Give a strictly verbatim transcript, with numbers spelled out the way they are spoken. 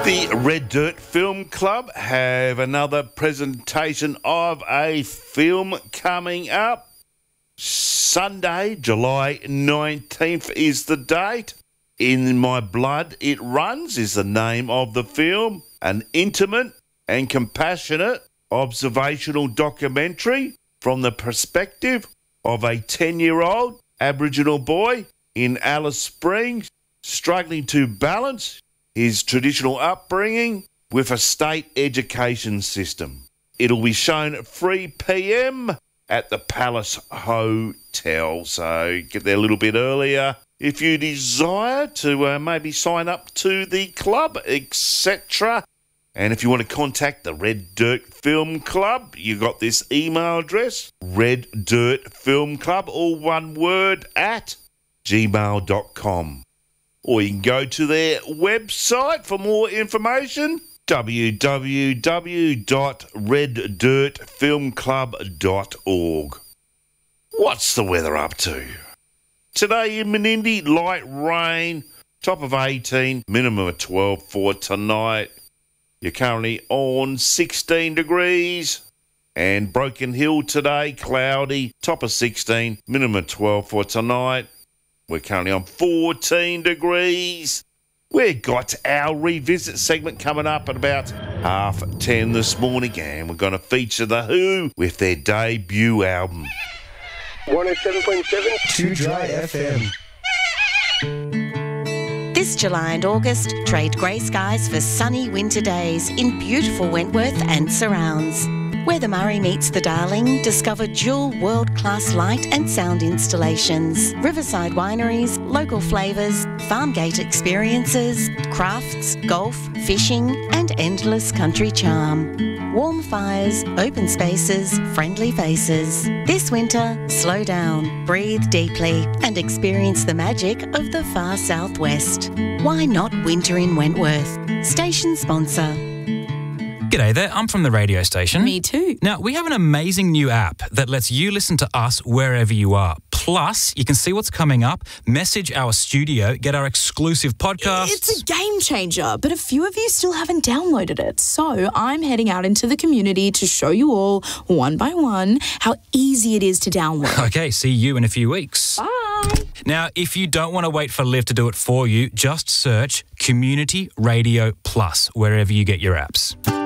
The Red Dirt Film Club have another presentation of a film coming up. Sunday, July nineteenth is the date. In My Blood It Runs is the name of the film. An intimate and compassionate observational documentary from the perspective of a ten-year-old Aboriginal boy in Alice Springs struggling to balance his traditional upbringing with a state education system. It'll be shown at three p.m. at the Palace Hotel, so get there a little bit earlier if you desire to uh, maybe sign up to the club, et cetera. And if you want to contact the Red Dirt Film Club, you got this email address, Red Dirt Film Club, all one word, at gmail dot com. Or you can go to their website for more information, w w w dot red dirt film club dot org. What's the weather up to? Today in Menindee, light rain, top of eighteen, minimum of twelve for tonight. You're currently on sixteen degrees. And Broken Hill today, cloudy, top of sixteen, minimum of twelve for tonight. We're currently on fourteen degrees. We've got our revisit segment coming up at about half ten this morning, and we're going to feature The Who with their debut album. one oh seven point seven Too Dry F M. This July and August, trade grey skies for sunny winter days in beautiful Wentworth and surrounds. Where the Murray meets the Darling, discover dual world-class light and sound installations, riverside wineries, local flavours, farm gate experiences, crafts, golf, fishing and endless country charm. Warm fires, open spaces, friendly faces. This winter, slow down, breathe deeply and experience the magic of the far southwest. Why not winter in Wentworth? Station sponsor. G'day there, I'm from the radio station. Me too. Now, we have an amazing new app that lets you listen to us wherever you are. Plus, you can see what's coming up, message our studio, get our exclusive podcasts. It's a game changer, but a few of you still haven't downloaded it. So I'm heading out into the community to show you all, one by one, how easy it is to download. Okay, see you in a few weeks. Bye. Now, if you don't want to wait for Liv to do it for you, just search Community Radio Plus wherever you get your apps.